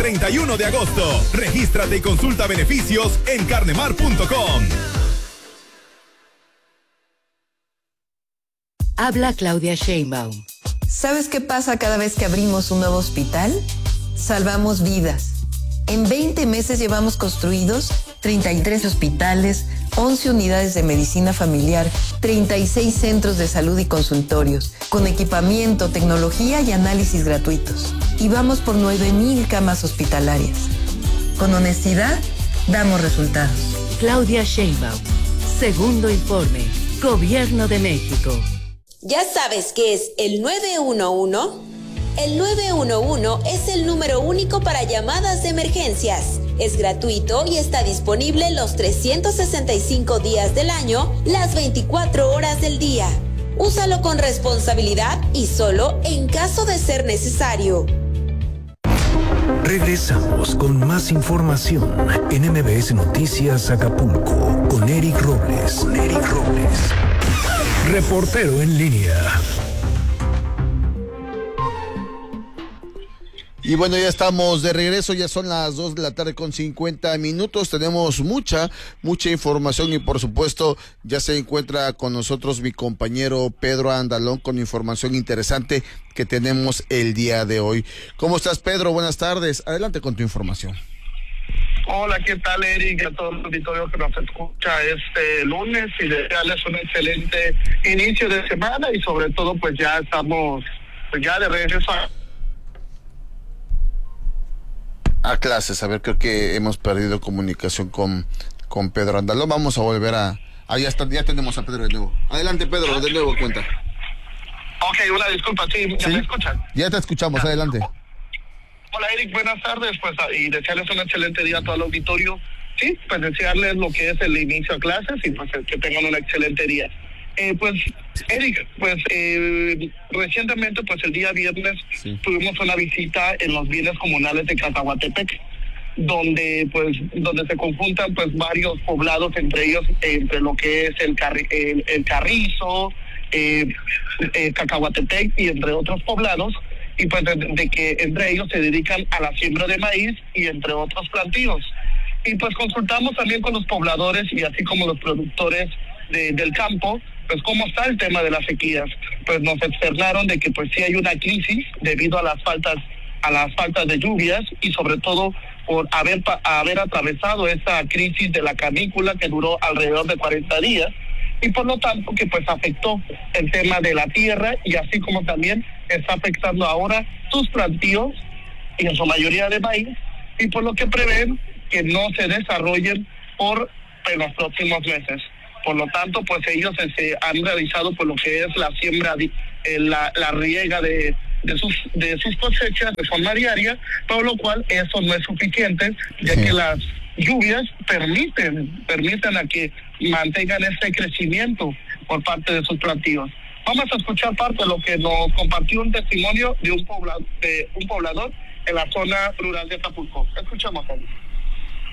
31 de agosto. Regístrate y consulta beneficios en carnemar.com. Habla Claudia Sheinbaum. ¿Sabes qué pasa cada vez que abrimos un nuevo hospital? Salvamos vidas. En 20 meses llevamos construidos 33 hospitales, 11 unidades de medicina familiar, 36 centros de salud y consultorios, con equipamiento, tecnología y análisis gratuitos. Y vamos por 9,000 camas hospitalarias. Con honestidad, damos resultados. Claudia Sheinbaum. Segundo informe. Gobierno de México. ¿Ya sabes qué es el 911? El 911 es el número único para llamadas de emergencias. Es gratuito y está disponible los 365 días del año, las 24 horas del día. Úsalo con responsabilidad y solo en caso de ser necesario. Regresamos con más información en MBS Noticias Acapulco con Eric Robles. Reportero en línea. Y bueno, ya estamos de regreso, ya son las 2 de la tarde con 50 minutos, tenemos mucha información y por supuesto ya se encuentra con nosotros mi compañero Pedro Andalón con información interesante que tenemos el día de hoy. ¿Cómo estás, Pedro? Buenas tardes, adelante con tu información. Hola, ¿qué tal, Eric? A todo el auditorio que nos escucha este lunes y desearles un excelente inicio de semana y sobre todo pues ya estamos ya de regreso a clases. A ver, creo que hemos perdido comunicación con Pedro Andalón. Vamos a volver ya tenemos a Pedro de nuevo. Adelante, Pedro, de nuevo cuenta. Ok, una disculpa, ¿sí? ¿Ya me escuchan? Ya te escuchamos, adelante. Hola, Eric, buenas tardes, pues, y desearles un excelente día a todo el auditorio. Sí, pues desearles lo que es el inicio a clases y pues que tengan un excelente día. Pues, Eric, pues recientemente, pues el día viernes tuvimos una visita en los bienes comunales de Cacahuatepec, donde se conjuntan pues varios poblados, entre ellos, entre lo que es el Carrizo, Cacahuatepec y entre otros poblados, y pues de que entre ellos se dedican a la siembra de maíz y entre otros plantíos. Y pues consultamos también con los pobladores y así como los productores del campo, pues cómo está el tema de las sequías. Pues nos externaron de que pues sí hay una crisis debido a las faltas de lluvias y sobre todo por haber atravesado esa crisis de la canícula que duró alrededor de 40 días y por lo tanto que pues afectó el tema de la tierra y así como también está afectando ahora sus plantíos y en su mayoría de maíz y por lo que prevén que no se desarrollen por los próximos meses. Por lo tanto, pues ellos se han realizado por lo que es la siembra, la riega de sus cosechas de forma diaria, por lo cual eso no es suficiente, ya que las lluvias permiten a que mantengan este crecimiento por parte de sus plantíos. Vamos a escuchar parte de lo que nos compartió un testimonio de un poblador en la zona rural de Acapulco. Escuchamos a él.